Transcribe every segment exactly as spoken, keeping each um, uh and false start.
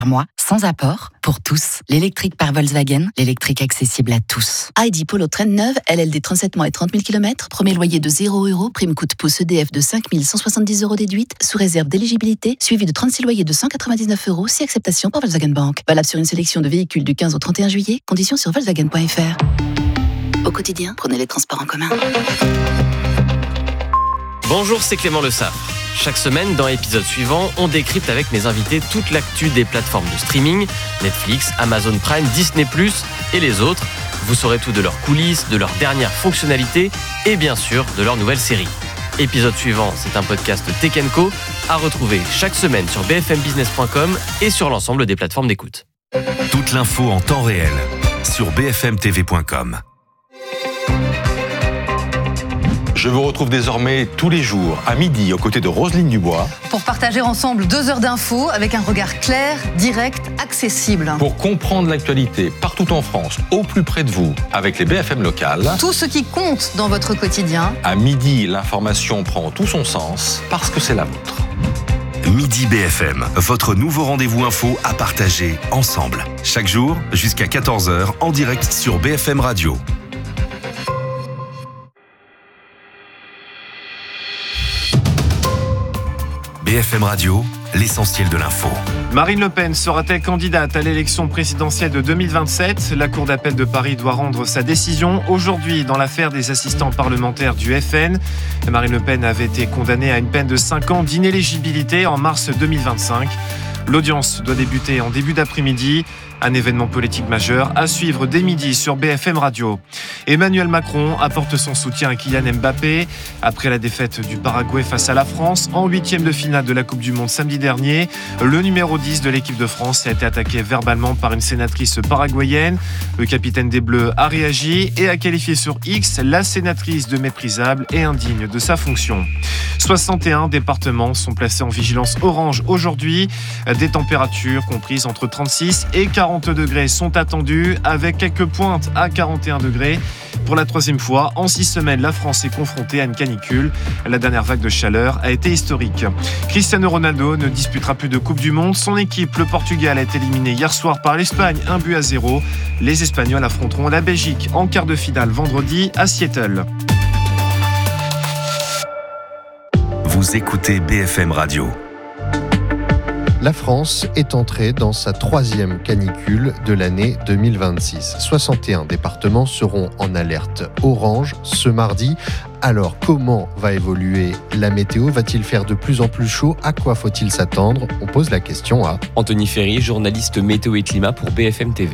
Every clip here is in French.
mois, sans apport, pour tous. L'électrique par Volkswagen, l'électrique accessible à tous. Heidi Polo Trend neuve, L L D trente-sept mois et trente mille kilomètres, premier loyer de zéro euros, prime coup de pouce E D F de cinq mille cent soixante-dix euros déduite, sous réserve d'éligibilité, suivi de trente-six loyers de cent quatre-vingt-dix-neuf euros, si acceptation par Volkswagen Bank. Valable sur une sélection de véhicules du quinze au trente et un juillet, conditions sur volkswagen point f r. Au quotidien, prenez les transports en commun. Bonjour, c'est Clément Le Saffre. Chaque semaine, dans l'épisode suivant, on décrypte avec mes invités toute l'actu des plateformes de streaming, Netflix, Amazon Prime, Disney plus, et les autres. Vous saurez tout de leurs coulisses, de leurs dernières fonctionnalités et bien sûr de leurs nouvelles séries. Épisode suivant, c'est un podcast Tech and Co à retrouver chaque semaine sur b f m business point com et sur l'ensemble des plateformes d'écoute. Toute l'info en temps réel sur b f m t v point com. Je vous retrouve désormais tous les jours à midi aux côtés de Roselyne Dubois pour partager ensemble deux heures d'infos avec un regard clair, direct, accessible. Pour comprendre l'actualité partout en France, au plus près de vous, avec les B F M locales. Tout ce qui compte dans votre quotidien. À midi, l'information prend tout son sens parce que c'est la vôtre. Midi B F M, votre nouveau rendez-vous info à partager ensemble. Chaque jour, jusqu'à quatorze heures, en direct sur B F M Radio. B F M Radio, l'essentiel de l'info. Marine Le Pen sera-t-elle candidate à l'élection présidentielle de deux mille vingt-sept ? La Cour d'appel de Paris doit rendre sa décision aujourd'hui dans l'affaire des assistants parlementaires du F N. Marine Le Pen avait été condamnée à une peine de cinq ans d'inéligibilité en mars deux mille vingt-cinq. L'audience doit débuter en début d'après-midi. Un événement politique majeur à suivre dès midi sur B F M Radio. Emmanuel Macron apporte son soutien à Kylian Mbappé. Après la défaite du Paraguay face à la France en huitième de finale de la Coupe du Monde samedi dernier, le numéro dix de l'équipe de France a été attaqué verbalement par une sénatrice paraguayenne. Le capitaine des Bleus a réagi et a qualifié sur X la sénatrice de méprisable et indigne de sa fonction. soixante et un départements sont placés en vigilance orange aujourd'hui. Des températures comprises entre trente-six et quarante degrés sont attendus, avec quelques pointes à quarante et un degrés. Pour la troisième fois en six semaines, la France est confrontée à une canicule. La dernière vague de chaleur a été historique. Cristiano Ronaldo ne disputera plus de Coupe du Monde. Son équipe, le Portugal, a été éliminé hier soir par l'Espagne, un but à zéro. Les Espagnols affronteront la Belgique en quart de finale vendredi à Seattle. Vous écoutez B F M Radio. La France est entrée dans sa troisième canicule de l'année deux mille vingt-six. soixante et un départements seront en alerte orange ce mardi. Alors, comment va évoluer la météo ? Va-t-il faire de plus en plus chaud ? À quoi faut-il s'attendre ? On pose la question à Anthony Ferry, journaliste météo et climat pour B F M T V.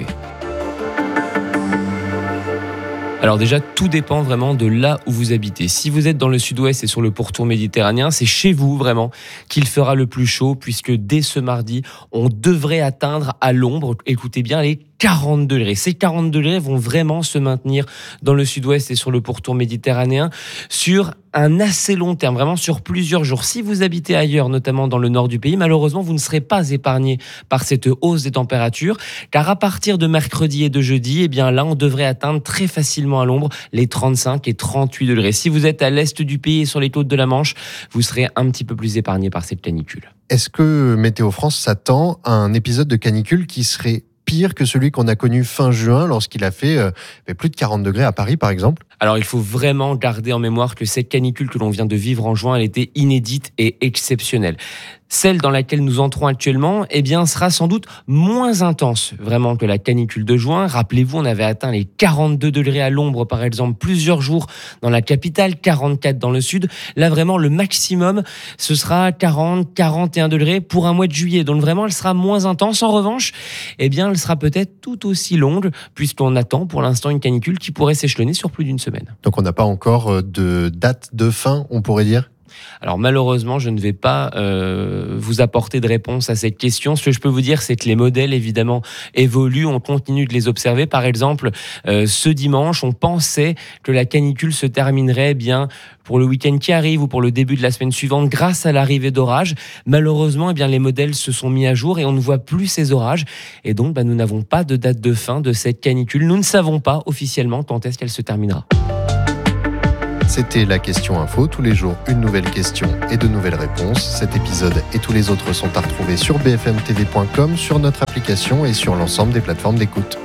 Alors déjà, tout dépend vraiment de là où vous habitez. Si vous êtes dans le sud-ouest et sur le pourtour méditerranéen, c'est chez vous vraiment qu'il fera le plus chaud, puisque dès ce mardi, on devrait atteindre à l'ombre, écoutez bien, les quarante degrés. Ces quarante degrés vont vraiment se maintenir dans le sud-ouest et sur le pourtour méditerranéen sur un assez long terme, vraiment sur plusieurs jours. Si vous habitez ailleurs, notamment dans le nord du pays, malheureusement, vous ne serez pas épargné par cette hausse des températures, car à partir de mercredi et de jeudi, eh bien là, on devrait atteindre très facilement à l'ombre les trente-cinq et trente-huit degrés. Si vous êtes à l'est du pays et sur les côtes de la Manche, vous serez un petit peu plus épargné par cette canicule. Est-ce que Météo France s'attend à un épisode de canicule qui serait pire que celui qu'on a connu fin juin lorsqu'il a fait euh, plus de quarante degrés à Paris, par exemple ? Alors, il faut vraiment garder en mémoire que cette canicule que l'on vient de vivre en juin, elle était inédite et exceptionnelle. Celle dans laquelle nous entrons actuellement, eh bien, sera sans doute moins intense, vraiment, que la canicule de juin. Rappelez-vous, on avait atteint les quarante-deux degrés à l'ombre, par exemple, plusieurs jours dans la capitale, quarante-quatre dans le sud. Là, vraiment, le maximum, ce sera quarante, quarante et un degrés pour un mois de juillet. Donc, vraiment, elle sera moins intense. En revanche, eh bien, elle sera peut-être tout aussi longue, puisqu'on attend pour l'instant une canicule qui pourrait s'échelonner sur plus d'une semaine. Donc, on n'a pas encore de date de fin, on pourrait dire ? Alors malheureusement, je ne vais pas euh, vous apporter de réponse à cette question. Ce que je peux vous dire, c'est que les modèles, évidemment, évoluent. On continue de les observer. Par exemple, euh, ce dimanche, on pensait que la canicule se terminerait bien pour le week-end qui arrive ou pour le début de la semaine suivante grâce à l'arrivée d'orages. Malheureusement, eh bien, les modèles se sont mis à jour et on ne voit plus ces orages. Et donc, bah, nous n'avons pas de date de fin de cette canicule. Nous ne savons pas officiellement quand est-ce qu'elle se terminera. C'était la question info. Tous les jours, une nouvelle question et de nouvelles réponses. Cet épisode et tous les autres sont à retrouver sur b f m t v point com, sur notre application et sur l'ensemble des plateformes d'écoute.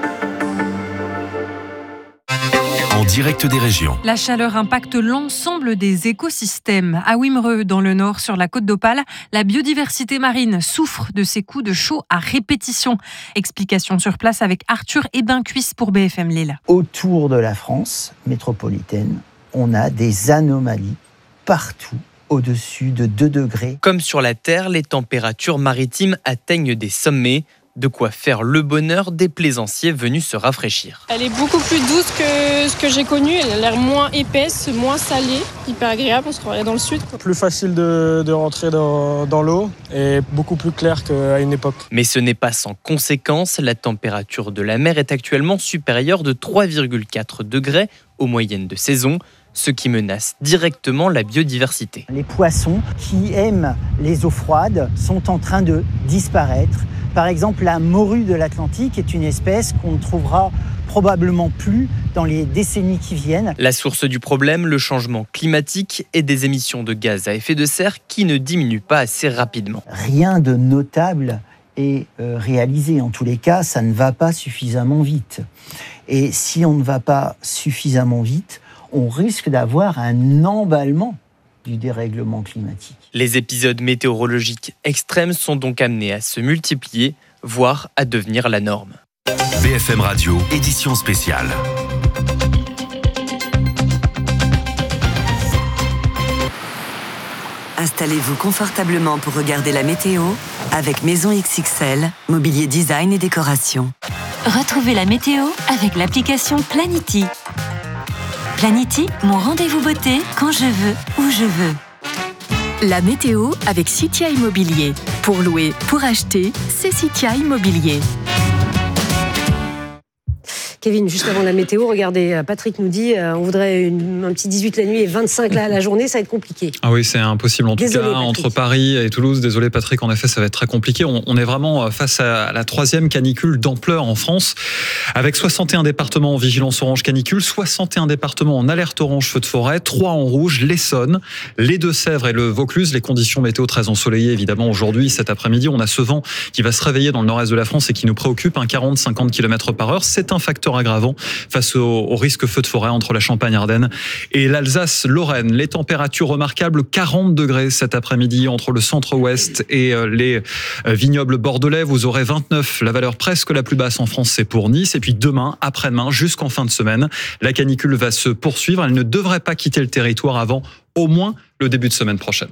En direct des régions. La chaleur impacte l'ensemble des écosystèmes. À Wimereux, dans le nord, sur la côte d'Opale, la biodiversité marine souffre de ces coups de chaud à répétition. Explication sur place avec Arthur Ebincuisse pour B F M Lille. Autour de la France métropolitaine, on a des anomalies partout au-dessus de deux degrés. Comme sur la Terre, les températures maritimes atteignent des sommets. De quoi faire le bonheur des plaisanciers venus se rafraîchir. Elle est beaucoup plus douce que ce que j'ai connu. Elle a l'air moins épaisse, moins salée. Hyper agréable parce qu'on est dans le sud. Plus facile de, de rentrer dans, dans l'eau et beaucoup plus clair qu'à une époque. Mais ce n'est pas sans conséquence. La température de la mer est actuellement supérieure de trois virgule quatre degrés aux moyennes de saison, ce qui menace directement la biodiversité. Les poissons qui aiment les eaux froides sont en train de disparaître. Par exemple, la morue de l'Atlantique est une espèce qu'on ne trouvera probablement plus dans les décennies qui viennent. La source du problème, le changement climatique et des émissions de gaz à effet de serre qui ne diminuent pas assez rapidement. Rien de notable est euh, réalisé. En tous les cas, ça ne va pas suffisamment vite. Et si on ne va pas suffisamment vite, on risque d'avoir un emballement du dérèglement climatique. Les épisodes météorologiques extrêmes sont donc amenés à se multiplier, voire à devenir la norme. B F M Radio, édition spéciale. Installez-vous confortablement pour regarder la météo avec Maison X X L, mobilier design et décoration. Retrouvez la météo avec l'application Planity. Planity, mon rendez-vous beauté quand je veux, où je veux. La météo avec Citia Immobilier. Pour louer, pour acheter, c'est Citia Immobilier. Kevin, juste avant la météo, regardez, Patrick nous dit euh, on voudrait une, un petit dix-huit la nuit et vingt-cinq la, la journée, ça va être compliqué. Ah oui, c'est impossible en tout Désolé, cas, Patrick. entre Paris et Toulouse. Désolé Patrick, en effet, ça va être très compliqué. On, on est vraiment face à la troisième canicule d'ampleur en France, avec soixante et un départements en vigilance orange canicule, soixante et un départements en alerte orange feu de forêt, trois en rouge, l'Essonne, les Deux-Sèvres et le Vaucluse. Les conditions météo très ensoleillées évidemment aujourd'hui, cet après-midi. On a ce vent qui va se réveiller dans le nord-est de la France et qui nous préoccupe, un quarante à cinquante kilomètres par heure. C'est un facteur aggravant face au, au risque feu de forêt entre la Champagne-Ardenne et l'Alsace-Lorraine. Les températures remarquables, quarante degrés cet après-midi entre le centre-ouest et les vignobles bordelais. Vous aurez vingt-neuf, la valeur presque la plus basse en France, c'est pour Nice. Et puis demain, après-demain, jusqu'en fin de semaine, la canicule va se poursuivre. Elle ne devrait pas quitter le territoire avant au moins le début de semaine prochaine.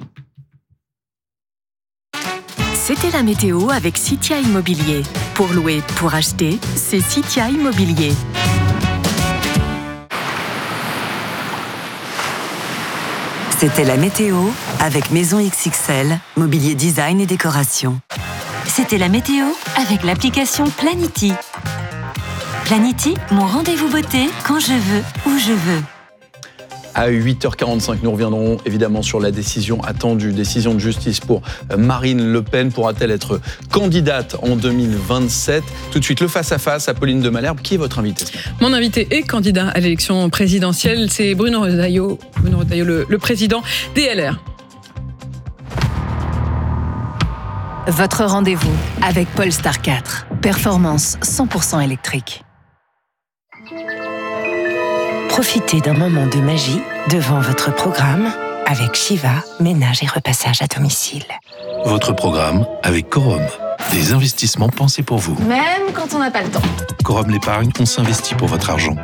C'était la météo avec Citia Immobilier. Pour louer, pour acheter, c'est Citia Immobilier. C'était la météo avec Maison X X L, mobilier design et décoration. C'était la météo avec l'application Planity. Planity, mon rendez-vous beauté quand je veux, où je veux. À huit heures quarante-cinq, nous reviendrons évidemment sur la décision attendue, décision de justice pour Marine Le Pen. Pourra-t-elle être candidate en deux mille vingt-sept ? Tout de suite, le face-à-face, Apolline de Malherbe. Qui est votre invité ce matin ? Mon invité est candidat à l'élection présidentielle. C'est Bruno Retailleau, Bruno Retailleau le, le président D L R. Votre rendez-vous avec Polestar quatre. Performance cent pour cent électrique. Profitez d'un moment de magie devant votre programme avec Shiva, ménage et repassage à domicile. Votre programme avec Corum. Des investissements pensés pour vous. Même quand on n'a pas le temps. Corum l'épargne, on s'investit pour votre argent.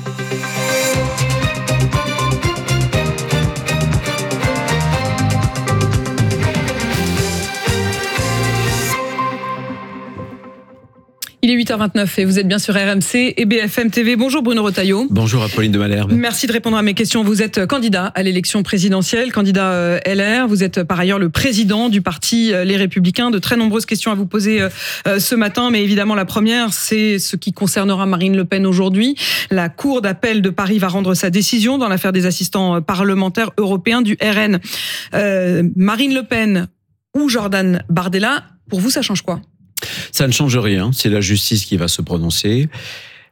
Il est huit heures vingt-neuf et vous êtes bien sur R M C et B F M T V. Bonjour Bruno Retailleau. Bonjour Apolline de Malherbe. Merci de répondre à mes questions. Vous êtes candidat à l'élection présidentielle, candidat L R. Vous êtes par ailleurs le président du parti Les Républicains. De très nombreuses questions à vous poser ce matin, mais évidemment la première, c'est ce qui concernera Marine Le Pen aujourd'hui. La Cour d'appel de Paris va rendre sa décision dans l'affaire des assistants parlementaires européens du R N. Euh, Marine Le Pen ou Jordan Bardella, pour vous ça change quoi ? Ça ne change rien, c'est la justice qui va se prononcer.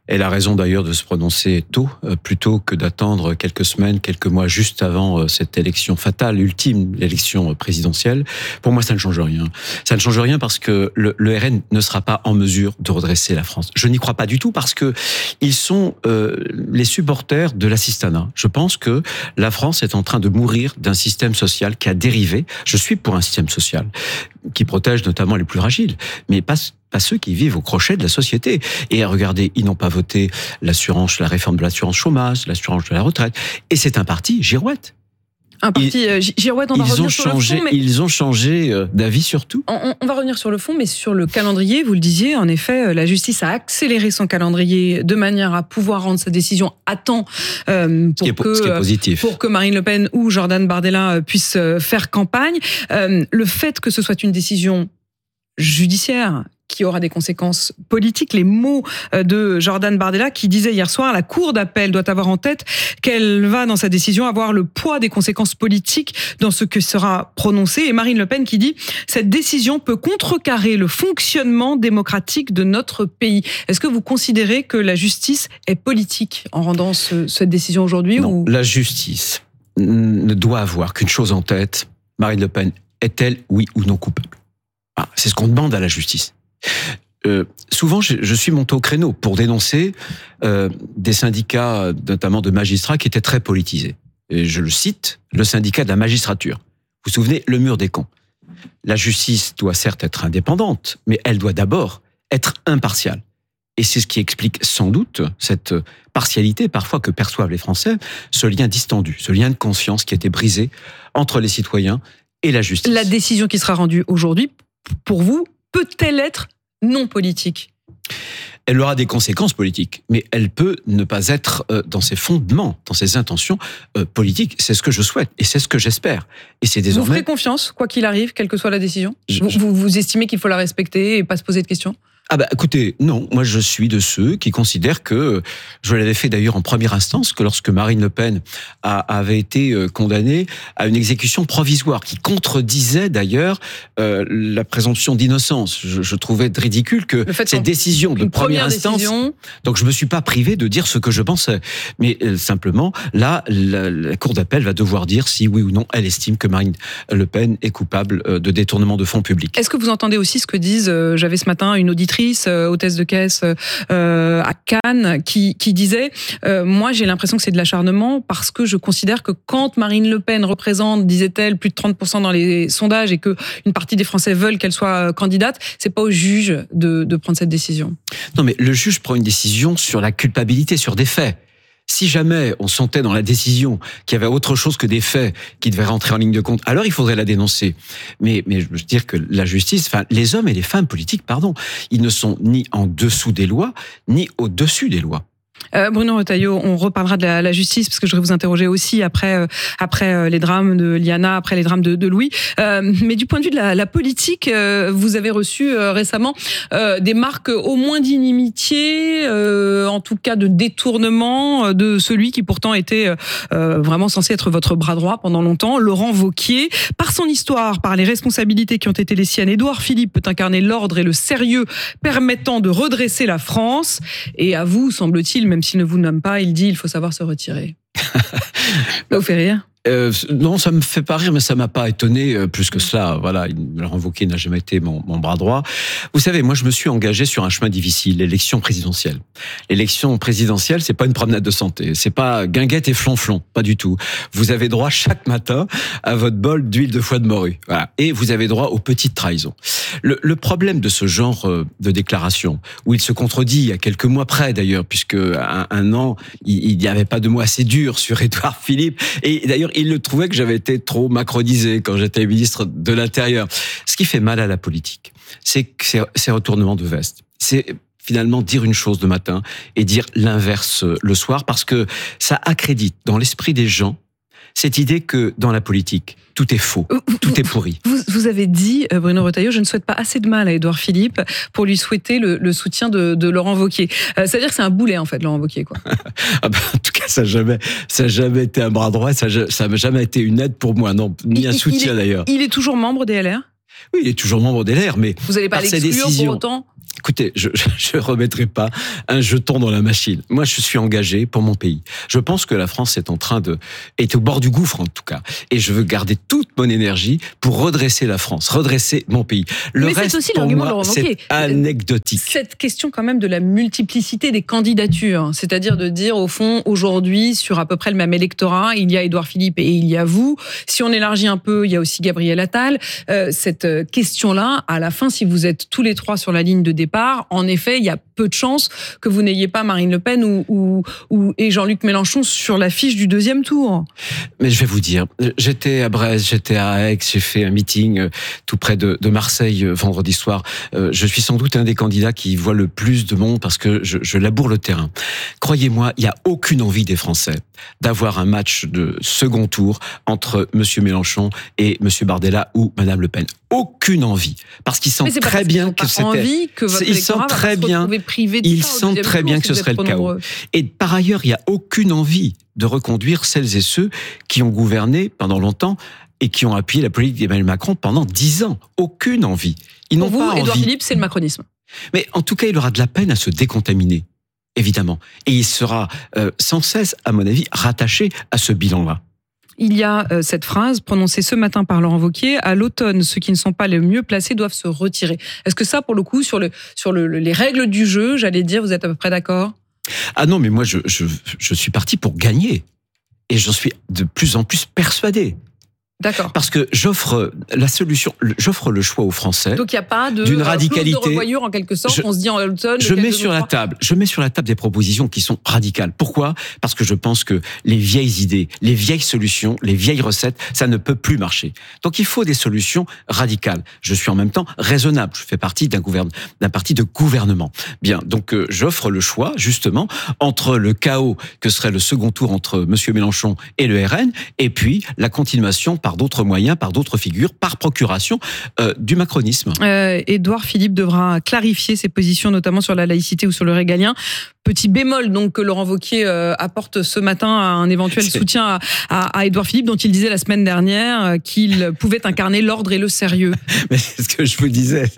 Elle a raison d'ailleurs de se prononcer tôt, euh, plutôt que d'attendre quelques semaines, quelques mois juste avant euh, cette élection fatale, ultime, l'élection présidentielle. Pour moi, ça ne change rien. Ça ne change rien parce que le, le R N ne sera pas en mesure de redresser la France. Je n'y crois pas du tout parce que ils sont euh, les supporters de l'assistanat. Je pense que la France est en train de mourir d'un système social qui a dérivé. Je suis pour un système social qui protège notamment les plus fragiles, mais pas pas ceux qui vivent au crochet de la société. Et regardez, ils n'ont pas voté l'assurance, la réforme de l'assurance chômage, l'assurance de la retraite. Et c'est un parti girouette. Un parti euh, girouette, on va revenir sur changé, le fond. Mais... Ils ont changé euh, d'avis sur tout. On, on va revenir sur le fond, mais sur le calendrier, vous le disiez, en effet, la justice a accéléré son calendrier de manière à pouvoir rendre sa décision à temps euh, pour, ce qui est, que, ce qui est positif. pour que Marine Le Pen ou Jordan Bardella puissent faire campagne. Euh, le fait que ce soit une décision judiciaire qui aura des conséquences politiques. Les mots de Jordan Bardella qui disait hier soir, la Cour d'appel doit avoir en tête qu'elle va, dans sa décision, avoir le poids des conséquences politiques dans ce que sera prononcé. Et Marine Le Pen qui dit, cette décision peut contrecarrer le fonctionnement démocratique de notre pays. Est-ce que vous considérez que la justice est politique en rendant ce, cette décision aujourd'hui? Non, ou... la justice ne doit avoir qu'une chose en tête. Marine Le Pen est-elle, oui ou non, coupable? Ah, c'est ce qu'on demande à la justice. Euh, souvent, je, je suis monté au créneau pour dénoncer euh, des syndicats, notamment de magistrats, qui étaient très politisés. Et je le cite, le syndicat de la magistrature. Vous vous souvenez, le mur des camps. La justice doit certes être indépendante, mais elle doit d'abord être impartiale. Et c'est ce qui explique sans doute cette partialité parfois que perçoivent les Français, ce lien distendu, ce lien de confiance qui a été brisé entre les citoyens et la justice. La décision qui sera rendue aujourd'hui, pour vous, peut-elle être non politique? Elle aura des conséquences politiques, mais elle peut ne pas être dans ses fondements, dans ses intentions politiques. C'est ce que je souhaite et c'est ce que j'espère. Et c'est désormais. Vous ferez confiance, quoi qu'il arrive, quelle que soit la décision? je, vous, je... vous, vous estimez qu'il faut la respecter et pas se poser de questions? Ah bah écoutez, non, moi je suis de ceux qui considèrent que, je l'avais fait d'ailleurs en première instance, que lorsque Marine Le Pen a, avait été condamnée à une exécution provisoire, qui contredisait d'ailleurs euh, la présomption d'innocence. Je, je trouvais ridicule que cette décision de première, première instance, décision... donc je me suis pas privé de dire ce que je pensais. Mais euh, simplement, là, la, la Cour d'appel va devoir dire si oui ou non elle estime que Marine Le Pen est coupable de détournement de fonds publics. Est-ce que vous entendez aussi ce que disent, euh, j'avais ce matin une auditrice hôtesse de caisse euh, à Cannes qui, qui disait euh, moi j'ai l'impression que c'est de l'acharnement parce que je considère que quand Marine Le Pen représente, disait-elle, plus de trente pour cent dans les sondages et que une partie des Français veulent qu'elle soit candidate, c'est pas au juge de, de prendre cette décision. Non mais le juge prend une décision sur la culpabilité, sur des faits. Si jamais on sentait dans la décision qu'il y avait autre chose que des faits qui devaient rentrer en ligne de compte, alors il faudrait la dénoncer. Mais, mais je veux dire que la justice, enfin, les hommes et les femmes politiques, pardon, ils ne sont ni en dessous des lois, ni au-dessus des lois. Euh, Bruno Retailleau, on reparlera de la, la justice parce que je vais vous interroger aussi après euh, après euh, les drames de Liana, après les drames de, de Louis. Euh, mais du point de vue de la, la politique, euh, vous avez reçu euh, récemment euh, des marques au moins d'inimitié, euh, en tout cas de détournement de celui qui pourtant était euh, vraiment censé être votre bras droit pendant longtemps, Laurent Wauquiez. Par son histoire, par les responsabilités qui ont été les siennes, Édouard Philippe peut incarner l'ordre et le sérieux permettant de redresser la France. Et à vous, semble-t-il, même s'il ne vous nomme pas, il dit il faut savoir se retirer. Ça vous fait rire? Euh, non, ça me fait pas rire, mais ça m'a pas étonné euh, plus que cela. Voilà, Laurent Wauquiez n'a jamais été mon, mon bras droit. Vous savez, moi, je me suis engagé sur un chemin difficile, l'élection présidentielle. L'élection présidentielle, c'est pas une promenade de santé, c'est pas guinguette et flonflon, pas du tout. Vous avez droit chaque matin à votre bol d'huile de foie de morue, voilà, et vous avez droit aux petites trahisons. Le, le problème de ce genre de déclaration, où il se contredit à quelques mois près d'ailleurs, puisque un, un an, il n'y avait pas de mots assez durs sur Édouard Philippe, et d'ailleurs, il le trouvait que j'avais été trop macronisé quand j'étais ministre de l'Intérieur. Ce qui fait mal à la politique, c'est que ces, ces retournements de veste. C'est finalement dire une chose le matin et dire l'inverse le soir, parce que ça accrédite dans l'esprit des gens cette idée que dans la politique, tout est faux, tout est pourri. Vous, vous avez dit, Bruno Retailleau, je ne souhaite pas assez de mal à Édouard Philippe pour lui souhaiter le, le soutien de, de Laurent Wauquiez. Euh, c'est-à-dire que c'est un boulet, en fait, Laurent Wauquiez, quoi. Ah ben, en tout cas, ça n'a jamais, ça jamais été un bras droit, ça n'a jamais été une aide pour moi, non, ni il, un soutien il est, d'ailleurs. Il est toujours membre des L R ? Oui, il est toujours membre des L R, mais vous n'allez pas l'exclure pour autant ? écoutez, je ne remettrai pas un jeton dans la machine. Moi, je suis engagé pour mon pays. Je pense que la France est en train de, est au bord du gouffre en tout cas. Et je veux garder toute mon énergie pour redresser la France, redresser mon pays. Le Mais reste, c'est aussi pour l'argument moi, de Laurent Wauquiez. c'est anecdotique. Cette question quand même de la multiplicité des candidatures, c'est-à-dire de dire au fond, aujourd'hui, sur à peu près le même électorat, il y a Édouard Philippe et il y a vous. Si on élargit un peu, il y a aussi Gabriel Attal. Euh, cette question-là, à la fin, si vous êtes tous les trois sur la ligne de départ, en effet, il y a peu de chances que vous n'ayez pas Marine Le Pen ou, ou, ou et Jean-Luc Mélenchon sur l'affiche du deuxième tour. Mais je vais vous dire, j'étais à Brest, j'étais à Aix, j'ai fait un meeting tout près de, de Marseille vendredi soir. Je suis sans doute un des candidats qui voit le plus de monde parce que je, je laboure le terrain. Croyez-moi, il n'y a aucune envie des Français d'avoir un match de second tour entre M. Mélenchon et M. Bardella ou Mme Le Pen. Aucune envie. Parce qu'ils sentent très bien que c'était... Que votre ils sentent très bien, ils sentent très bien que ce serait le chaos. Et par ailleurs, il n'y a aucune envie de reconduire celles et ceux qui ont gouverné pendant longtemps et qui ont appuyé la politique d'Emmanuel Macron pendant dix ans. Aucune envie. Ils n'ont Pour vous, pas Édouard envie. Philippe, c'est le macronisme. Mais en tout cas, il aura de la peine à se décontaminer, évidemment. Et il sera euh, sans cesse, à mon avis, rattaché à ce bilan-là. Il y a euh, cette phrase prononcée ce matin par Laurent Wauquiez, à l'automne, ceux qui ne sont pas les mieux placés doivent se retirer. Est-ce que ça, pour le coup, sur, le, sur le, les règles du jeu, j'allais dire, vous êtes à peu près d'accord ? Ah non, mais moi, je, je, je suis parti pour gagner. Et j'en suis de plus en plus persuadé. D'accord. Parce que j'offre la solution, j'offre le choix aux Français. Donc il n'y a pas de d'une euh, radicalité. clause de revoyure en quelque sorte. Je, on se dit en l'automne. Je mets sur la table, je mets sur la table des propositions qui sont radicales. Pourquoi ? Parce que je pense que les vieilles idées, les vieilles solutions, les vieilles recettes, ça ne peut plus marcher. Donc il faut des solutions radicales. Je suis en même temps raisonnable. Je fais partie d'un gouverne, d'un parti de gouvernement. Bien, donc euh, j'offre le choix justement entre le chaos que serait le second tour entre Monsieur Mélenchon et le R N, et puis la continuation par d'autres moyens, par d'autres figures, par procuration euh, du macronisme. Euh, Édouard Philippe devra clarifier ses positions, notamment sur la laïcité ou sur le régalien. Petit bémol donc que Laurent Wauquiez euh, apporte ce matin à un éventuel C'est... soutien à, à, à Édouard Philippe, dont il disait la semaine dernière euh, qu'il pouvait incarner l'ordre et le sérieux. Mais c'est ce que je vous disais.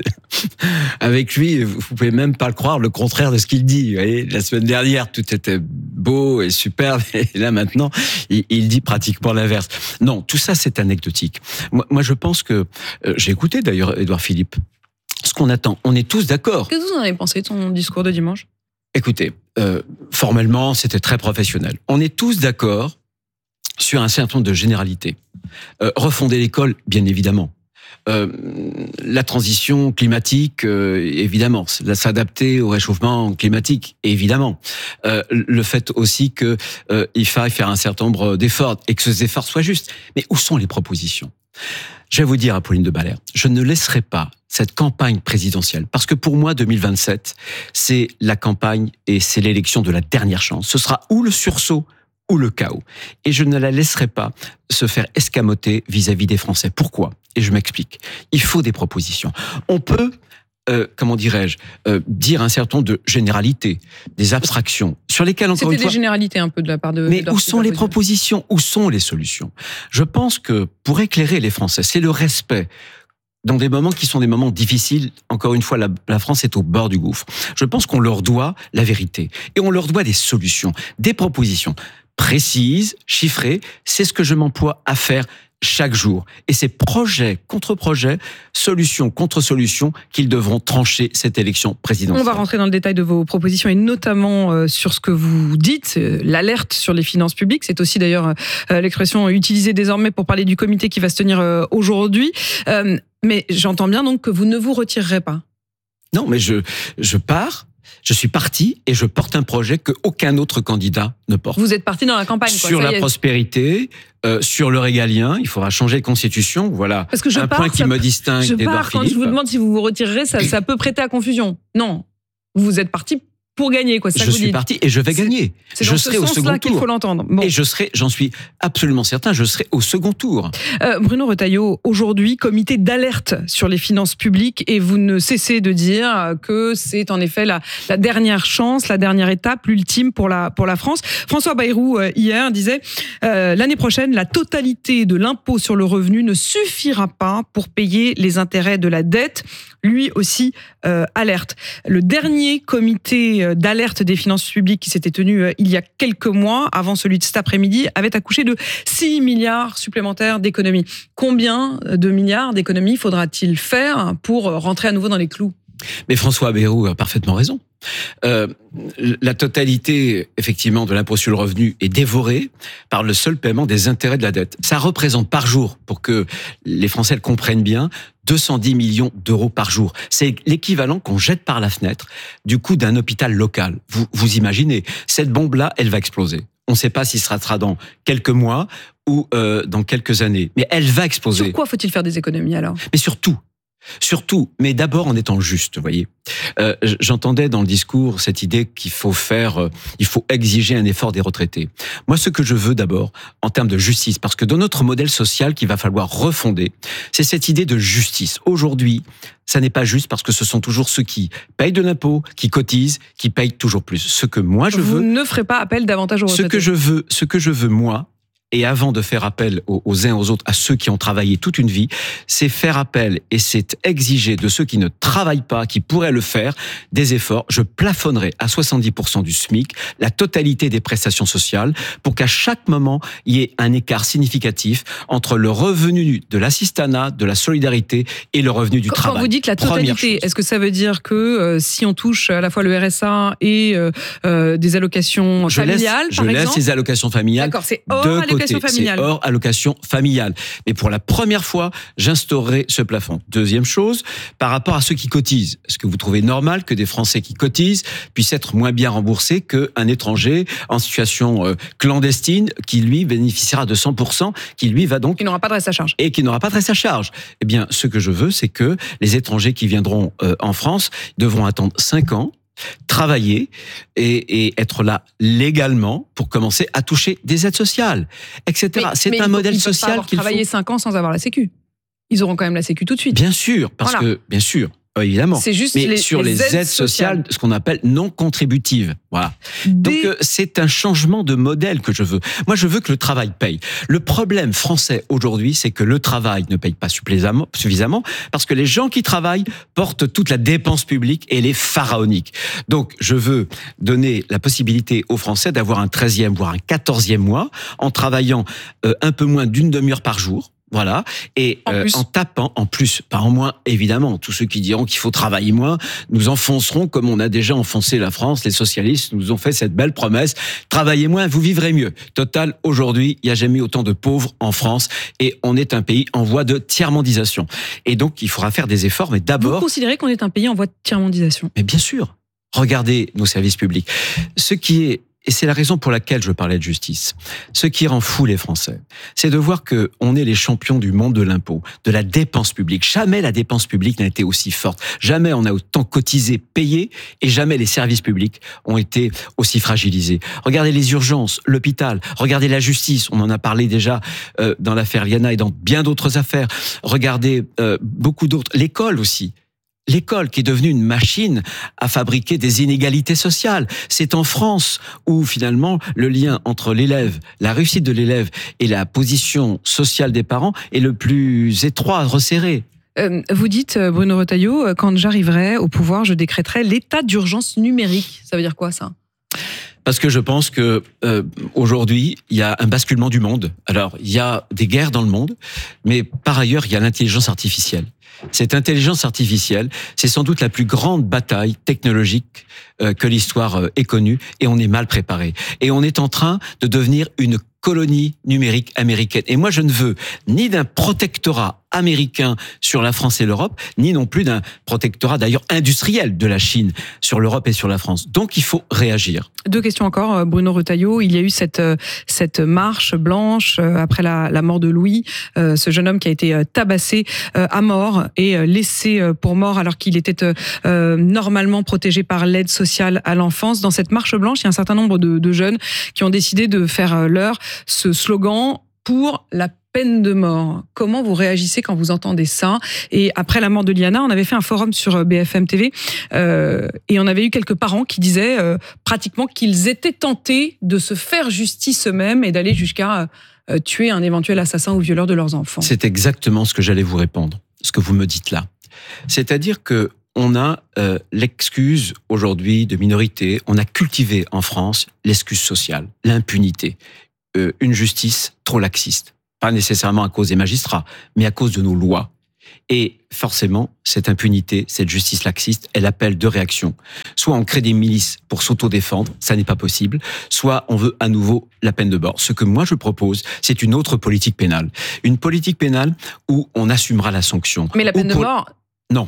Avec lui, vous pouvez même pas le croire, le contraire de ce qu'il dit. Vous voyez, la semaine dernière, tout était beau et superbe, et là maintenant, il, il dit pratiquement l'inverse. Non, tout ça, c'est anecdotique. Moi, moi je pense que euh, j'ai écouté d'ailleurs Édouard Philippe. Ce qu'on attend, on est tous d'accord. Qu'est-ce que vous en avez pensé de son discours de dimanche ? Écoutez, euh, formellement, c'était très professionnel. On est tous d'accord sur un certain nombre de généralités. Euh, refonder l'école, bien évidemment. Euh, la transition climatique, euh, évidemment. S'adapter au réchauffement climatique, évidemment. Euh, le fait aussi qu'il euh, faille faire un certain nombre d'efforts et que ces efforts soient justes. Mais où sont les propositions ? Je vais vous dire, Apolline de Balère, je ne laisserai pas cette campagne présidentielle, parce que pour moi, deux mille vingt-sept, c'est la campagne et c'est l'élection de la dernière chance. Ce sera ou le sursaut ou le chaos. Et je ne la laisserai pas se faire escamoter vis-à-vis des Français. Pourquoi ? Et je m'explique. Il faut des propositions. On peut, euh, comment dirais-je, euh, dire un certain nombre de généralités, des abstractions, sur lesquelles, encore C'était une fois... des généralités un peu de la part de... Mais de où sont les propositions ? Où sont les solutions ? Je pense que pour éclairer les Français, c'est le respect dans des moments qui sont des moments difficiles. Encore une fois, la, la France est au bord du gouffre. Je pense qu'on leur doit la vérité. Et on leur doit des solutions, des propositions précises, chiffrées. C'est ce que je m'emploie à faire chaque jour. Et c'est projet contre projet, solution contre solution qu'ils devront trancher cette élection présidentielle. On va rentrer dans le détail de vos propositions et notamment euh, sur ce que vous dites, euh, l'alerte sur les finances publiques. C'est aussi d'ailleurs euh, l'expression utilisée désormais pour parler du comité qui va se tenir euh, aujourd'hui. Euh, mais j'entends bien donc que vous ne vous retirerez pas. Non, mais je, je pars. Je suis parti et je porte un projet qu'aucun autre candidat ne porte. Vous êtes parti dans la campagne, quoi. Sur la prospérité, euh, sur le régalien, il faudra changer de constitution. Voilà Parce que je un pars, point qui ça, me distingue je d'Édouard pars, quand Philippe. je vous demande si vous vous retirerez, ça, ça peut prêter à confusion. Non, vous êtes parti pour gagner, quoi. Ça je vous suis dites. parti et je vais gagner. C'est je dans serai ce au second sens-là qu'il tour. faut l'entendre. Bon. Et je serai, j'en suis absolument certain, je serai au second tour. Euh, Bruno Retailleau, aujourd'hui, comité d'alerte sur les finances publiques, et vous ne cessez de dire que c'est en effet la, la dernière chance, la dernière étape, l'ultime pour la, pour la France. François Bayrou, euh, hier, disait euh, l'année prochaine, la totalité de l'impôt sur le revenu ne suffira pas pour payer les intérêts de la dette. lui aussi euh, alerte. Le dernier comité d'alerte des finances publiques qui s'était tenu euh, il y a quelques mois, avant celui de cet après-midi, avait accouché de six milliards supplémentaires d'économies. Combien de milliards d'économies faudra-t-il faire pour rentrer à nouveau dans les clous ? Mais François Bayrou a parfaitement raison. Euh, la totalité, effectivement, de l'impôt sur le revenu est dévorée par le seul paiement des intérêts de la dette. Ça représente par jour, pour que les Français le comprennent bien, deux cent dix millions d'euros par jour. C'est l'équivalent qu'on jette par la fenêtre du coût d'un hôpital local. Vous, vous imaginez, cette bombe-là, elle va exploser. On ne sait pas si ce sera dans quelques mois ou euh, dans quelques années, mais elle va exploser. Sur quoi faut-il faire des économies alors ? Mais surtout, Surtout, mais d'abord en étant juste, vous voyez. Euh, j'entendais dans le discours cette idée qu'il faut faire, euh, il faut exiger un effort des retraités. Moi, ce que je veux d'abord, en termes de justice, parce que dans notre modèle social qu'il va falloir refonder, c'est cette idée de justice. Aujourd'hui, ça n'est pas juste parce que ce sont toujours ceux qui payent de l'impôt, qui cotisent, qui payent toujours plus. Ce que moi je Vous veux... Vous ne ferez pas appel davantage aux retraités. Ce que je veux, ce que je veux moi, et avant de faire appel aux, aux uns aux autres, à ceux qui ont travaillé toute une vie, c'est faire appel et c'est exiger de ceux qui ne travaillent pas, qui pourraient le faire, des efforts. Je plafonnerai à soixante-dix pour cent du SMIC la totalité des prestations sociales pour qu'à chaque moment, il y ait un écart significatif entre le revenu de l'assistanat, de la solidarité et le revenu du quand, travail. Quand vous dites la totalité, est-ce que ça veut dire que euh, si on touche à la fois le R S A et euh, euh, des allocations je familiales, laisse, par je exemple laisse les allocations familiales D'accord, c'est hors de allocation côté. familiale. C'est hors allocation familiale. Mais pour la première fois, j'instaurerai ce plafond. Deuxième chose, par rapport à ceux qui cotisent. Est-ce que vous trouvez normal que des Français qui cotisent puissent être moins bien remboursés qu'un étranger en situation euh, clandestine qui, lui, bénéficiera de cent pour cent, qui, lui, va donc... Qui n'aura pas de reste à charge. Et qui n'aura pas de reste à charge. Eh bien, ce que je veux, c'est que les étrangers qui viendront euh, en France devront attendre cinq ans, travailler et, et être là légalement pour commencer à toucher des aides sociales, et cetera. Mais, c'est mais un ils modèle ils social peuvent pas qu'il faut... travailler cinq ans sans avoir la Sécu. Ils auront quand même la Sécu tout de suite. Bien sûr, parce voilà. que, bien sûr, évidemment. C'est juste mais les, sur les, les aides, aides sociales, sociales, ce qu'on appelle non contributives. Voilà. Des... Donc, euh, c'est un changement de modèle que je veux. Moi, je veux que le travail paye. Le problème français aujourd'hui, c'est que le travail ne paye pas suffisamment parce que les gens qui travaillent portent toute la dépense publique et elle est pharaonique. Donc, je veux donner la possibilité aux Français d'avoir un treizième, voire un quatorzième mois en travaillant euh, un peu moins d'une demi-heure par jour. Voilà, et en, euh, en tapant, en plus, pas en moins, évidemment, tous ceux qui diront qu'il faut travailler moins, nous enfoncerons comme on a déjà enfoncé la France, les socialistes nous ont fait cette belle promesse, travaillez moins, vous vivrez mieux. Total, aujourd'hui, il n'y a jamais eu autant de pauvres en France, et on est un pays en voie de tiers-mondisation. Et donc, il faudra faire des efforts, mais d'abord... Vous considérez qu'on est un pays en voie de tiers-mondisation ? Mais bien sûr, regardez nos services publics. Ce qui est... Et c'est la raison pour laquelle je parlais de justice. Ce qui rend fou les Français, c'est de voir que on est les champions du monde de l'impôt, de la dépense publique. Jamais la dépense publique n'a été aussi forte. Jamais on a autant cotisé, payé, et jamais les services publics ont été aussi fragilisés. Regardez les urgences, l'hôpital, regardez la justice. On en a parlé déjà euh, dans l'affaire Liana et dans bien d'autres affaires. Regardez euh, beaucoup d'autres. L'école aussi. L'école qui est devenue une machine à fabriquer des inégalités sociales. C'est en France où finalement le lien entre l'élève, la réussite de l'élève et la position sociale des parents est le plus étroit, resserré. Euh, vous dites, Bruno Retailleau, quand j'arriverai au pouvoir, je décréterai l'état d'urgence numérique. Ça veut dire quoi ça ? Parce que je pense que euh, aujourd'hui, il y a un basculement du monde. Alors, il y a des guerres dans le monde, mais par ailleurs, il y a l'intelligence artificielle. Cette intelligence artificielle, c'est sans doute la plus grande bataille technologique euh, que l'histoire euh, ait connue, et on est mal préparé. Et on est en train de devenir une colonie numérique américaine. Et moi, je ne veux ni d'un protectorat américain sur la France et l'Europe, ni non plus d'un protectorat d'ailleurs industriel de la Chine sur l'Europe et sur la France. Donc, il faut réagir. Deux questions encore, Bruno Retailleau. Il y a eu cette, cette marche blanche après la, la mort de Louis, euh, ce jeune homme qui a été tabassé euh, à mort et laissé pour mort alors qu'il était euh, normalement protégé par l'aide sociale à l'enfance. Dans cette marche blanche, il y a un certain nombre de, de jeunes qui ont décidé de faire leur ce slogan pour la peine de mort. Comment vous réagissez quand vous entendez ça ? Et après la mort de Liana, on avait fait un forum sur B F M T V euh, et on avait eu quelques parents qui disaient euh, pratiquement qu'ils étaient tentés de se faire justice eux-mêmes et d'aller jusqu'à euh, tuer un éventuel assassin ou violeur de leurs enfants. C'est exactement ce que j'allais vous répondre, ce que vous me dites là. C'est-à-dire que on a euh, l'excuse aujourd'hui de minorité, on a cultivé en France l'excuse sociale, l'impunité, euh, une justice trop laxiste. Pas nécessairement à cause des magistrats, mais à cause de nos lois. Et forcément, cette impunité, cette justice laxiste, elle appelle deux réactions. Soit on crée des milices pour s'auto-défendre, ça n'est pas possible, soit on veut à nouveau la peine de mort. Ce que moi je propose, c'est une autre politique pénale. Une politique pénale où on assumera la sanction. Mais la peine pour... de mort... Non.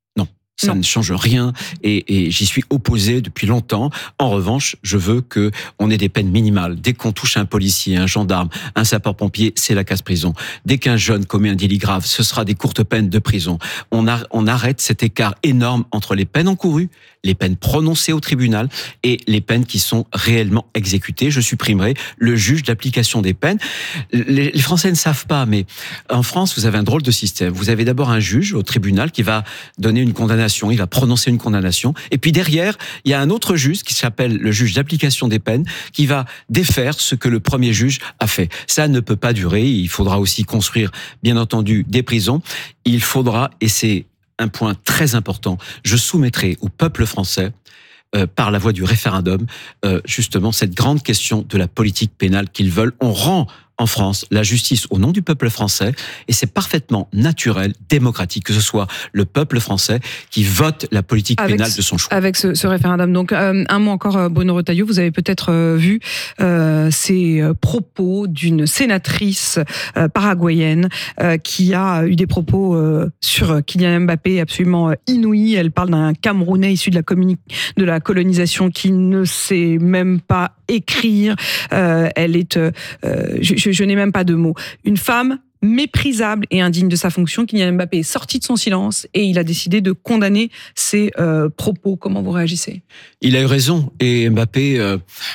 Ça non. ne change rien et, et j'y suis opposé depuis longtemps. En revanche, je veux que on ait des peines minimales. Dès qu'on touche un policier, un gendarme, un sapeur-pompier, c'est la casse-prison. Dès qu'un jeune commet un délit grave, ce sera des courtes peines de prison. On, a, on arrête cet écart énorme entre les peines encourues, les peines prononcées au tribunal et les peines qui sont réellement exécutées. Je supprimerai le juge d'application des peines. Les, les Français ne savent pas, mais en France, vous avez un drôle de système. Vous avez d'abord un juge au tribunal qui va donner une condamnation. Il va prononcer une condamnation. Et puis derrière, il y a un autre juge qui s'appelle le juge d'application des peines qui va défaire ce que le premier juge a fait. Ça ne peut pas durer. Il faudra aussi construire, bien entendu, des prisons. Il faudra, et c'est un point très important, je soumettrai au peuple français, euh, par la voie du référendum, euh, justement cette grande question de la politique pénale qu'ils veulent. On rend en France la justice au nom du peuple français et c'est parfaitement naturel, démocratique, que ce soit le peuple français qui vote la politique avec pénale ce, de son choix. Avec ce, ce référendum. Donc euh, un mot encore, Bruno Retailleau, vous avez peut-être euh, vu euh, ces propos d'une sénatrice euh, paraguayenne euh, qui a eu des propos euh, sur Kylian Mbappé absolument inouïs. Elle parle d'un Camerounais issu de la, communi- de la colonisation qui ne sait même pas écrire. Euh, elle est... Euh, je, je, je n'ai même pas de mots. Une femme méprisable et indigne de sa fonction. Kylian Mbappé est sorti de son silence et il a décidé de condamner ses euh, propos. Comment vous réagissez ? Il a eu raison et Mbappé euh,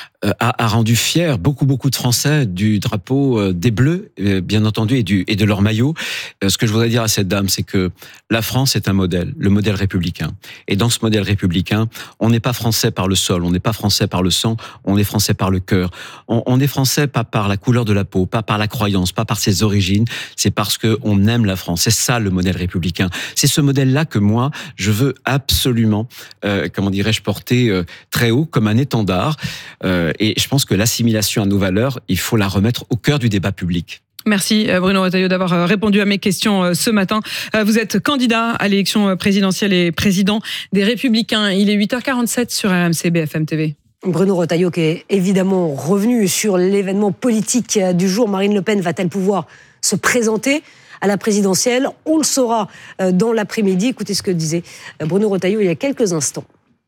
a, a rendu fier beaucoup beaucoup de Français du drapeau euh, des Bleus, euh, bien entendu, et, du, et de leur maillot. Euh, ce que je voudrais dire à cette dame, c'est que la France est un modèle, le modèle républicain. Et dans ce modèle républicain, on n'est pas français par le sol, on n'est pas français par le sang, on est français par le cœur. On, on est français pas par la couleur de la peau, pas par la croyance, pas par ses origines. C'est parce que on aime la France. C'est ça le modèle républicain. C'est ce modèle-là que moi je veux absolument, euh, comment dirais-je, porter euh, très haut comme un étendard. Euh, et je pense que l'assimilation à nos valeurs, il faut la remettre au cœur du débat public. Merci Bruno Retailleau d'avoir répondu à mes questions ce matin. Vous êtes candidat à l'élection présidentielle et président des Républicains. Il est huit heures quarante-sept sur R M C B F M T V. Bruno Retailleau qui est évidemment revenu sur l'événement politique du jour. Marine Le Pen va-t-elle pouvoir se présenter à la présidentielle ? On le saura dans l'après-midi. Écoutez ce que disait Bruno Retailleau il y a quelques instants.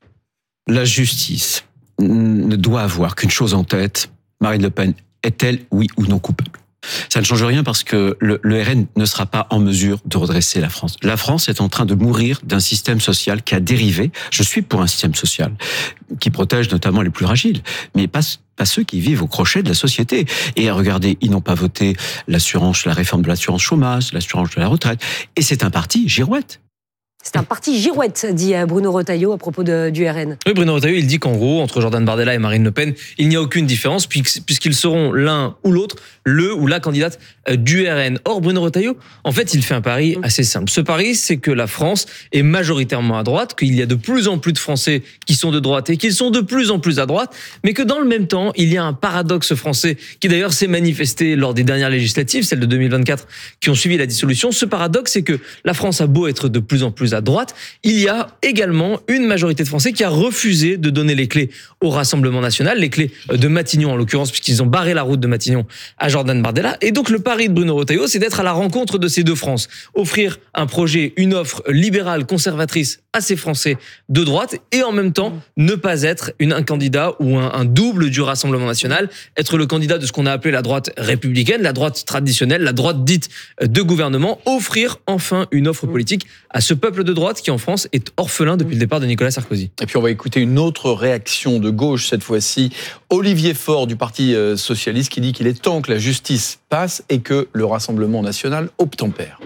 La justice ne doit avoir qu'une chose en tête. Marine Le Pen est-elle, oui ou non, coupable ? Ça ne change rien parce que le, le R N ne sera pas en mesure de redresser la France. La France est en train de mourir d'un système social qui a dérivé. Je suis pour un système social qui protège notamment les plus fragiles, mais pas, pas ceux qui vivent au crochet de la société. Et regardez, ils n'ont pas voté l'assurance, la réforme de l'assurance chômage, l'assurance de la retraite. Et c'est un parti girouette. C'est un parti girouette, dit Bruno Retailleau à propos de, du R N. Oui, Bruno Retailleau, il dit qu'en gros, entre Jordan Bardella et Marine Le Pen, il n'y a aucune différence puisqu'ils seront l'un ou l'autre, le ou la candidate du R N. Or, Bruno Retailleau, en fait, il fait un pari assez simple. Ce pari, c'est que la France est majoritairement à droite, qu'il y a de plus en plus de Français qui sont de droite et qu'ils sont de plus en plus à droite, mais que dans le même temps, il y a un paradoxe français qui d'ailleurs s'est manifesté lors des dernières législatives, celles de deux mille vingt-quatre, qui ont suivi la dissolution. Ce paradoxe, c'est que la France a beau être de plus en plus à droite, il y a également une majorité de Français qui a refusé de donner les clés au Rassemblement national, les clés de Matignon en l'occurrence, puisqu'ils ont barré la route de Matignon à Jordan Bardella. Et donc le pari de Bruno Retailleau, c'est d'être à la rencontre de ces deux France, offrir un projet, une offre libérale, conservatrice à ces Français de droite, et en même temps ne pas être une, un candidat ou un, un double du Rassemblement national, être le candidat de ce qu'on a appelé la droite républicaine, la droite traditionnelle, la droite dite de gouvernement, offrir enfin une offre politique à ce peuple de droite qui en France est orphelin depuis le départ de Nicolas Sarkozy. Et puis on va écouter une autre réaction de gauche cette fois-ci. Olivier Faure du Parti socialiste qui dit qu'il est temps que la justice passe et que le Rassemblement national obtempère.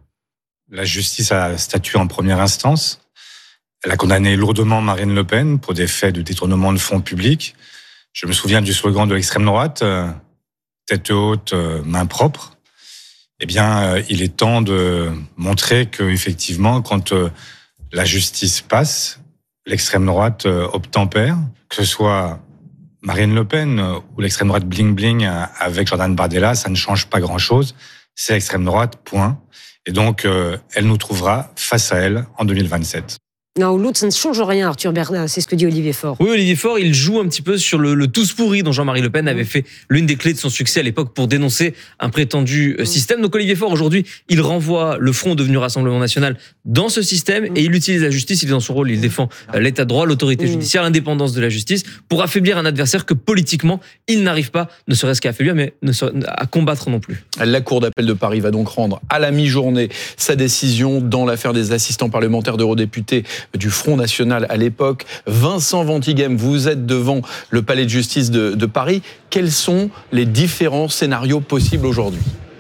La justice a statué en première instance. Elle a condamné lourdement Marine Le Pen pour des faits de détournement de fonds publics. Je me souviens du slogan de l'extrême droite, tête haute, main propre. eh bien, euh, il est temps de montrer que, effectivement, quand euh, la justice passe, l'extrême droite euh, obtempère, que ce soit Marine Le Pen euh, ou l'extrême droite bling bling euh, avec Jordan Bardella, ça ne change pas grand-chose. C'est l'extrême droite, point. Et donc, euh, elle nous trouvera face à elle en deux mille vingt-sept. L'un ou l'autre, ça ne change rien, Arthur Bernard, c'est ce que dit Olivier Faure. Oui, Olivier Faure, il joue un petit peu sur le, le tous pourri dont Jean-Marie Le Pen avait fait l'une des clés de son succès à l'époque pour dénoncer un prétendu mmh. système. Donc Olivier Faure, aujourd'hui, il renvoie le Front devenu Rassemblement National dans ce système mmh. et il utilise la justice, il est dans son rôle, il défend l'état de droit, l'autorité mmh. judiciaire, l'indépendance de la justice pour affaiblir un adversaire que politiquement, il n'arrive pas, ne serait-ce qu'à affaiblir, mais ne serait, à combattre non plus. La Cour d'appel de Paris va donc rendre à la mi-journée sa décision dans l'affaire des assistants parlementaires d'eurodéputés du Front National à l'époque. Vincent Ventighem, vous êtes devant le palais de justice de, de Paris. Quels sont les différents scénarios possibles aujourd'hui ?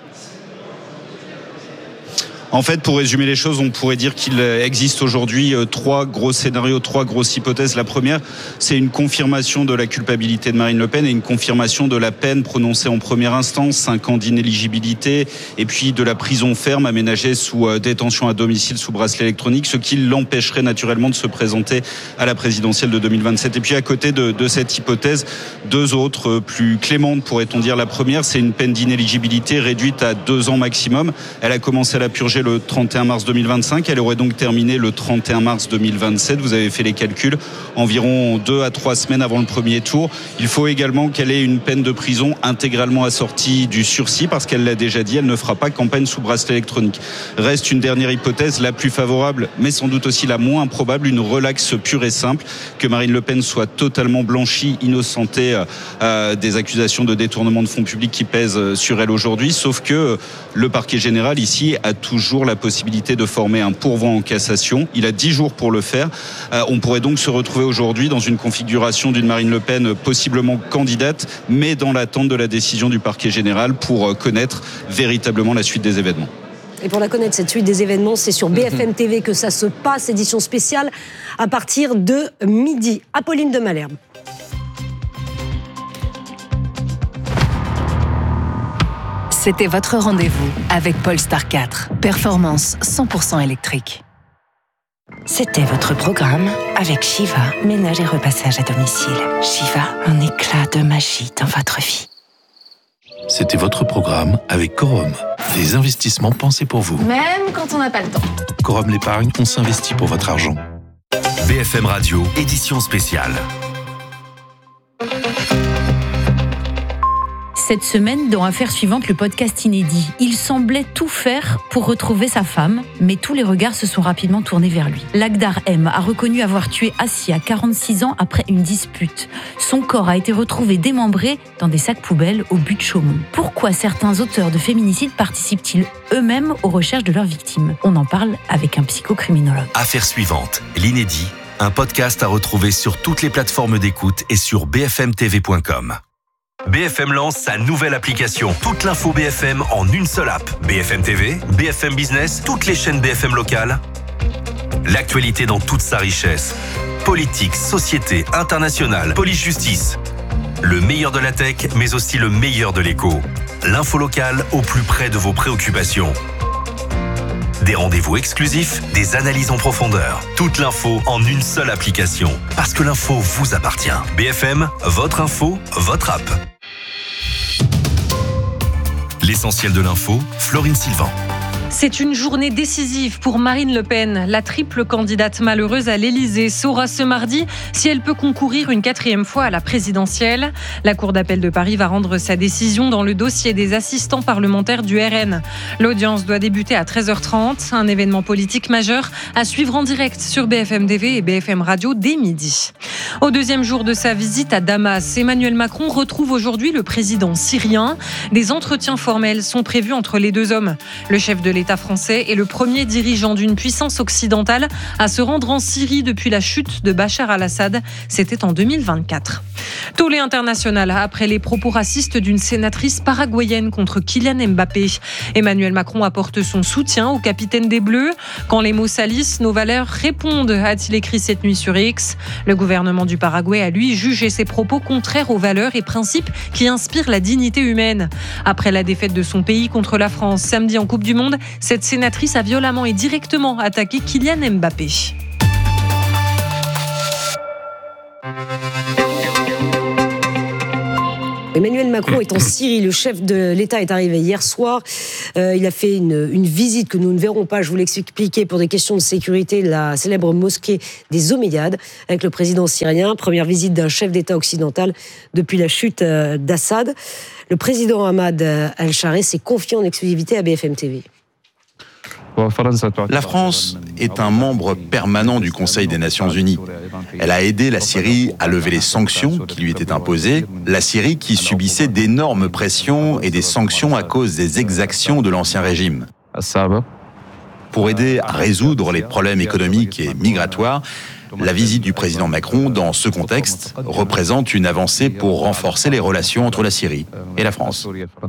En fait, pour résumer les choses, on pourrait dire qu'il existe aujourd'hui trois gros scénarios, trois grosses hypothèses. La première, c'est une confirmation de la culpabilité de Marine Le Pen et une confirmation de la peine prononcée en première instance, cinq ans d'inéligibilité, et puis de la prison ferme aménagée sous détention à domicile sous bracelet électronique, ce qui l'empêcherait naturellement de se présenter à la présidentielle de deux mille vingt-sept. Et puis à côté de, de cette hypothèse, deux autres plus clémentes, pourrait-on dire. La première, c'est une peine d'inéligibilité réduite à deux ans maximum. Elle a commencé à la purger le trente et un mars deux mille vingt-cinq, elle aurait donc terminé le trente et un mars deux mille vingt-sept. Vous avez fait les calculs, environ deux à trois semaines avant le premier tour. Il faut également qu'elle ait une peine de prison intégralement assortie du sursis, parce qu'elle l'a déjà dit, elle ne fera pas campagne sous bracelet électronique. Reste une dernière hypothèse, la plus favorable, mais sans doute aussi la moins probable, une relaxe pure et simple, que Marine Le Pen soit totalement blanchie, innocentée euh, des accusations de détournement de fonds publics qui pèsent sur elle aujourd'hui, sauf que le parquet général ici a toujours la possibilité de former un pourvoi en cassation. Il a dix jours pour le faire. Euh, on pourrait donc se retrouver aujourd'hui dans une configuration d'une Marine Le Pen possiblement candidate, mais dans l'attente de la décision du parquet général pour connaître véritablement la suite des événements. Et pour la connaître, cette suite des événements, c'est sur B F M T V que ça se passe, édition spéciale à partir de midi. Apolline de Malherbe. C'était votre rendez-vous avec Polestar quatre. Performance cent pour cent électrique. C'était votre programme avec Shiva, ménage et repassage à domicile. Shiva, un éclat de magie dans votre vie. C'était votre programme avec Corum. Des investissements pensés pour vous. Même quand on n'a pas le temps. Corum l'épargne, on s'investit pour votre argent. B F M Radio, édition spéciale. Cette semaine, dans Affaires suivantes, le podcast inédit. Il semblait tout faire pour retrouver sa femme, mais tous les regards se sont rapidement tournés vers lui. Lagdar M a reconnu avoir tué Assia, quarante-six ans, après une dispute. Son corps a été retrouvé démembré dans des sacs poubelles au but de Chaumont. Pourquoi certains auteurs de féminicides participent-ils eux-mêmes aux recherches de leurs victimes ? On en parle avec un psychocriminologue. Affaires suivantes, l'inédit, un podcast à retrouver sur toutes les plateformes d'écoute et sur b f m t v point com. B F M lance sa nouvelle application. Toute l'info B F M en une seule app. B F M T V, B F M Business, toutes les chaînes B F M locales. L'actualité dans toute sa richesse. Politique, société, internationale, police-justice. Le meilleur de la tech, mais aussi le meilleur de l'écho. L'info locale au plus près de vos préoccupations. Des rendez-vous exclusifs, des analyses en profondeur. Toute l'info en une seule application. Parce que l'info vous appartient. B F M, votre info, votre app. L'essentiel de l'info, Florine Sylvain. C'est une journée décisive pour Marine Le Pen. La triple candidate malheureuse à l'Élysée saura ce mardi si elle peut concourir une quatrième fois à la présidentielle. La Cour d'appel de Paris va rendre sa décision dans le dossier des assistants parlementaires du R N. L'audience doit débuter à treize heures trente. Un événement politique majeur à suivre en direct sur B F M T V et B F M Radio dès midi. Au deuxième jour de sa visite à Damas, Emmanuel Macron retrouve aujourd'hui le président syrien. Des entretiens formels sont prévus entre les deux hommes. Le chef de l'État l'État français est le premier dirigeant d'une puissance occidentale à se rendre en Syrie depuis la chute de Bachar al-Assad. C'était en deux mille vingt-quatre. Tollé international après les propos racistes d'une sénatrice paraguayenne contre Kylian Mbappé. Emmanuel Macron apporte son soutien au capitaine des Bleus. Quand les mots salissent, nos valeurs répondent, a-t-il écrit cette nuit sur X. Le gouvernement du Paraguay a lui jugé ses propos contraires aux valeurs et principes qui inspirent la dignité humaine. Après la défaite de son pays contre la France samedi en Coupe du Monde, cette sénatrice a violemment et directement attaqué Kylian Mbappé. Emmanuel Macron est en Syrie. Le chef de l'État est arrivé hier soir. Euh, il a fait une, une visite que nous ne verrons pas, je vous l'expliquais, pour des questions de sécurité, la célèbre mosquée des Omeyyades, avec le président syrien. Première visite d'un chef d'État occidental depuis la chute euh, d'Assad. Le président Ahmad al-Chareh s'est confié en exclusivité à B F M T V. La France est un membre permanent du Conseil des Nations Unies. Elle a aidé la Syrie à lever les sanctions qui lui étaient imposées, la Syrie qui subissait d'énormes pressions et des sanctions à cause des exactions de l'ancien régime. Pour aider à résoudre les problèmes économiques et migratoires, la visite du président Macron dans ce contexte représente une avancée pour renforcer les relations entre la Syrie et la France.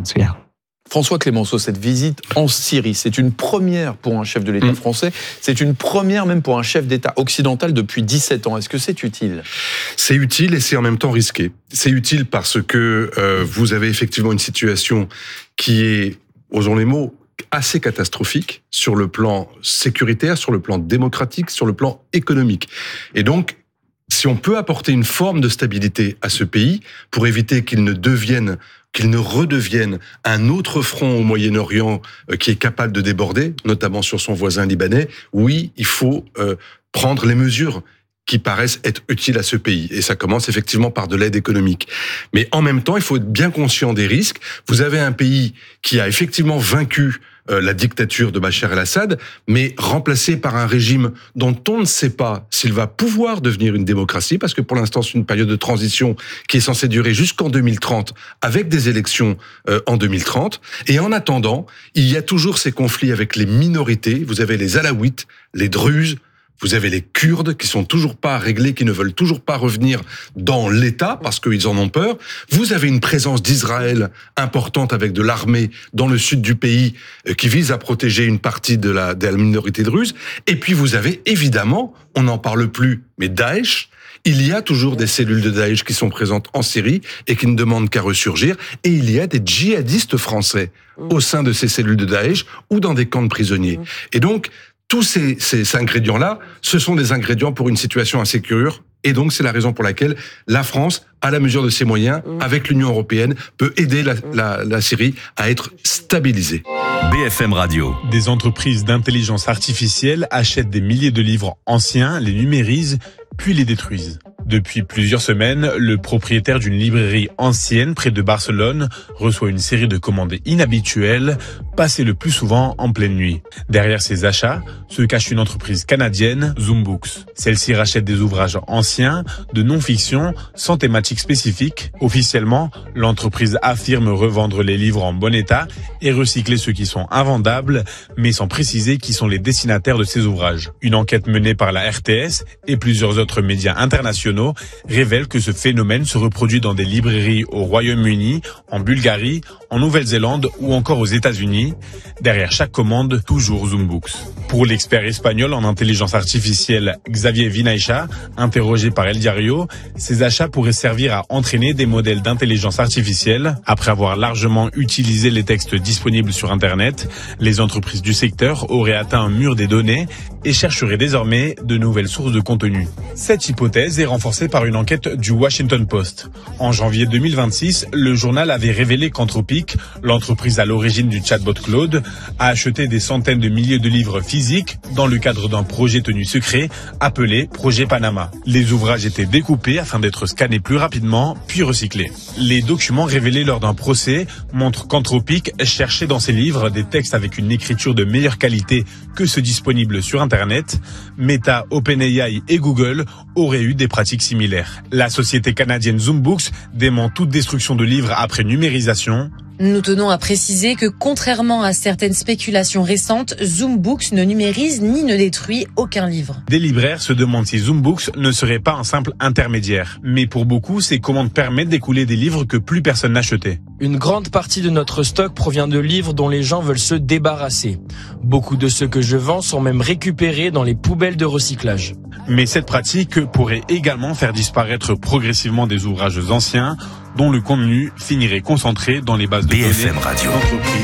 François Clémenceau, cette visite en Syrie, c'est une première pour un chef de l'État mmh. français, c'est une première même pour un chef d'État occidental depuis dix-sept ans. Est-ce que c'est utile ? C'est utile et c'est en même temps risqué. C'est utile parce que euh, vous avez effectivement une situation qui est, osons les mots, assez catastrophique sur le plan sécuritaire, sur le plan démocratique, sur le plan économique. Et donc, si on peut apporter une forme de stabilité à ce pays pour éviter qu'il ne devienne qu'il ne redevienne un autre front au Moyen-Orient qui est capable de déborder, notamment sur son voisin libanais, oui, il faut euh, prendre les mesures qui paraissent être utiles à ce pays. Et ça commence effectivement par de l'aide économique. Mais en même temps, il faut être bien conscient des risques. Vous avez un pays qui a effectivement vaincu euh, la dictature de Bachar el-Assad, mais remplacé par un régime dont on ne sait pas s'il va pouvoir devenir une démocratie, parce que pour l'instant, c'est une période de transition qui est censée durer jusqu'en deux mille trente, avec des élections euh, en deux mille trente. Et en attendant, il y a toujours ces conflits avec les minorités. Vous avez les Alaouites, les Druzes, vous avez les Kurdes qui sont toujours pas réglés, qui ne veulent toujours pas revenir dans l'État parce qu'ils en ont peur. Vous avez une présence d'Israël importante avec de l'armée dans le sud du pays qui vise à protéger une partie de la, de la minorité druze. Et puis vous avez évidemment, on n'en parle plus, mais Daesh. Il y a toujours des cellules de Daesh qui sont présentes en Syrie et qui ne demandent qu'à ressurgir. Et il y a des djihadistes français au sein de ces cellules de Daesh ou dans des camps de prisonniers. Et donc, tous ces, ces ingrédients-là, ce sont des ingrédients pour une situation insécure. Et donc, c'est la raison pour laquelle la France, à la mesure de ses moyens, avec l'Union européenne, peut aider la, la, la Syrie à être stabilisée. B F M Radio. Des entreprises d'intelligence artificielle achètent des milliers de livres anciens, les numérisent, puis les détruisent. Depuis plusieurs semaines, le propriétaire d'une librairie ancienne près de Barcelone reçoit une série de commandes inhabituelles, passées le plus souvent en pleine nuit. Derrière ces achats se cache une entreprise canadienne, Zoom Books. Celle-ci rachète des ouvrages anciens, de non-fiction, sans thématique spécifique. Officiellement, l'entreprise affirme revendre les livres en bon état et recycler ceux qui sont invendables, mais sans préciser qui sont les destinataires de ces ouvrages. Une enquête menée par la R T S et plusieurs autres médias internationaux révèle que ce phénomène se reproduit dans des librairies au Royaume-Uni, en Bulgarie, en Nouvelle-Zélande ou encore aux États-Unis. Derrière chaque commande, toujours Zoom Books. Pour l'expert espagnol en intelligence artificielle Xavier Vinaixa, interrogé par El Diario, ces achats pourraient servir à entraîner des modèles d'intelligence artificielle. Après avoir largement utilisé les textes disponibles sur Internet, les entreprises du secteur auraient atteint un mur des données et chercheraient désormais de nouvelles sources de contenu. Cette hypothèse est renforcée par une enquête du Washington Post. En janvier deux mille vingt-six, le journal avait révélé qu'Anthropic, l'entreprise à l'origine du chatbot Claude, a acheté des centaines de milliers de livres physiques dans le cadre d'un projet tenu secret appelé Projet Panama. Les ouvrages étaient découpés afin d'être scannés plus rapidement, puis recyclés. Les documents révélés lors d'un procès montrent qu'Anthropic cherchait dans ses livres des textes avec une écriture de meilleure qualité que ceux disponibles sur Internet. Meta, OpenAI et Google auraient eu des pratiques similaires. La société canadienne Zoom Books dément toute destruction de livres après numérisation. Nous tenons à préciser que contrairement à certaines spéculations récentes, Zoom Books ne numérise ni ne détruit aucun livre. Des libraires se demandent si Zoom Books ne serait pas un simple intermédiaire. Mais pour beaucoup, ces commandes permettent d'écouler des livres que plus personne n'achetait. Une grande partie de notre stock provient de livres dont les gens veulent se débarrasser. Beaucoup de ceux que je vends sont même récupérés dans les poubelles de recyclage. Mais cette pratique pourrait également faire disparaître progressivement des ouvrages anciens dont le contenu finirait concentré dans les bases de données d'entreprises.